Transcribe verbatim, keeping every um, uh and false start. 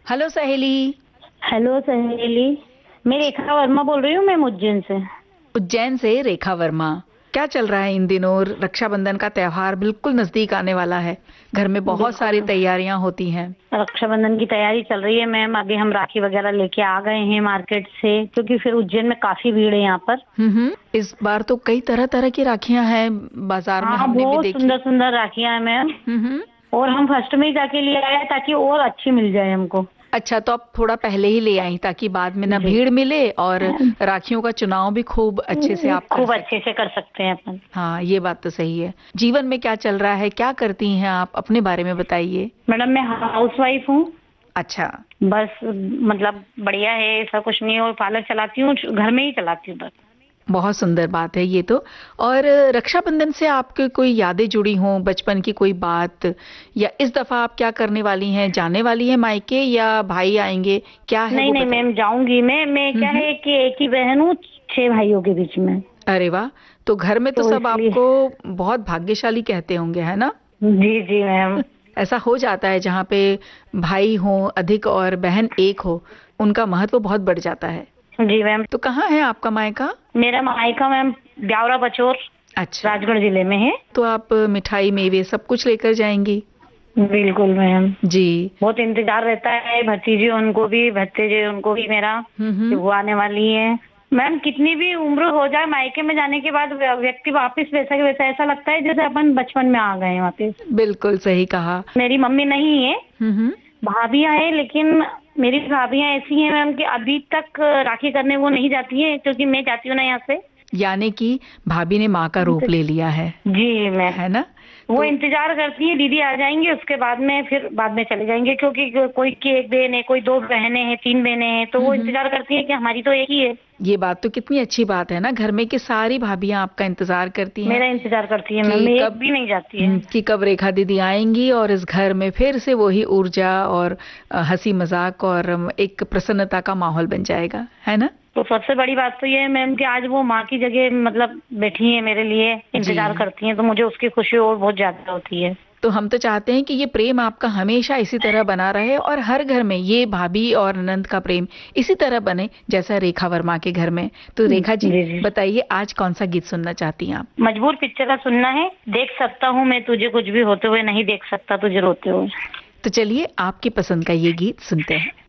Hello सहेली। Hello सहेली। मैं रेखा वर्मा बोल रही हूँ, मैं उज्जैन से। उज्जैन से रेखा वर्मा। क्या चल रहा है इन दिनों? रक्षाबंधन का त्योहार बिल्कुल नजदीक आने वाला है। घर में बहुत सारी बिल्कुल। तैयारियां होती हैं। रक्षाबंधन की तैयारी चल रही है मैम। अभी हम राखी वगैरह लेके आ गए हैं मार्केट से, क्योंकि फिर उज्जैन में काफी भीड़ है यहाँ पर। हम्म हम्म। इस बार तो कई तरह तरह की राखियां हैं बाजार में, हाँ, हमने भी बहुत देखी। सुंदर सुंदर राखियां हैं मैम। हम्म हम्म। और हम फर्स्ट में ही जाके ले आए हैं ताकि और अच्छी मिल जाए हमको। अच्छा, तो आप थोड़ा पहले ही ले आई ताकि बाद में ना जी। भीड़ मिले और राखियों का चुनाव भी खूब अच्छे से आप कर खूब सकें। अच्छे से कर सकते हैं अपन। हाँ, ये बात तो सही है। जीवन में क्या चल रहा है, क्या करती हैं आप, अपने बारे में बताइए। मैडम मैं हाउस वाइफ हूँ। अच्छा। बस मतलब बढ़िया है, ऐसा कुछ नहीं है। और पार्लर चलाती हूँ, घर में ही चलाती हूँ बस। बहुत सुंदर बात है ये तो। और रक्षाबंधन से आपके कोई यादें जुड़ी हों, बचपन की कोई बात, या इस दफा आप क्या करने वाली हैं, जाने वाली हैं मायके या भाई आएंगे, क्या है नहीं वो नहीं बताइए। मैम, जाऊंगी मैं मैं क्या हम्म। है कि एक ही बहन हूँ छह भाइयों के बीच में। अरे वाह। तो घर में तो तो सब इसलिए। आपको बहुत भाग्यशाली कहते होंगे, है ना? जी जी मैम। ऐसा हो जाता है जहाँ पे भाई हो अधिक और बहन एक हो, उनका महत्व बहुत बढ़ जाता है। जी मैम। तो कहाँ है आपका मायका? मेरा मायका मैम ब्यावरा बचौर, अच्छा। राजगढ़ जिले में है। तो आप मिठाई मेवे सब कुछ लेकर जाएंगी? बिल्कुल मैम। जी। बहुत इंतजार रहता है, भतीजी उनको भी, भतीजे उनको भी मेरा, हम्म कि हम्म। वो आने वाली है। मैम कितनी भी उम्र हो जाए, मायके में जाने के बाद व्यक्ति वापस वैसा के वैसा, ऐसा लगता है जैसे अपन बचपन में आ गए हैं वापस। बिल्कुल सही कहा। मेरी मम्मी नहीं है, हम्म हम्म। भाभियां हैं, लेकिन मेरी भाभियां ऐसी हैं मैम कि अभी तक राखी करने वो नहीं जाती है, क्योंकि मैं जाती हूँ ना यहाँ से। यानी कि भाभी ने माँ का रूप ले लिया है जी मैम। है ना? वो तो इंतजार करती है दीदी आ जाएंगे, उसके बाद में फिर बाद में चले जाएंगे, क्योंकि कोई की एक बहन है, कोई दो बहनें हैं, तीन बहनें हैं, तो हम्म वो हम्म। इंतजार करती है कि हमारी तो एक ही है। ये बात तो कितनी अच्छी बात है ना, घर में की सारी भाभियां आपका इंतजार करती हैं मेरा इंतजार करती है मैम, कि एक कब भी नहीं जाती हम्म, है। कि कब रेखा दीदी आएंगी और इस घर में फिर से वही ऊर्जा और अ, हंसी मजाक और अम, एक प्रसन्नता का माहौल बन जाएगा, है ना? तो सबसे बड़ी बात तो ये है मैम कि आज वो माँ की जगह मतलब बैठी है मेरे लिए, इंतजार जी। करती हैं, तो मुझे उसकी खुशी और बहुत ज्यादा होती है। तो हम तो चाहते हैं कि ये प्रेम आपका हमेशा इसी तरह बना रहे और हर घर में ये भाभी और ननद का प्रेम इसी तरह बने जैसा रेखा वर्मा के घर में। तो रेखा जी, जी जी। बताइए आज कौन सा गीत सुनना चाहती हैं आप? मजबूर पिक्चर का सुनना है। देख सकता हूँ मैं तुझे कुछ भी होते हुए, नहीं देख सकता तुझे रोते हुए। तो चलिए आपकी पसंद का ये गीत सुनते हैं।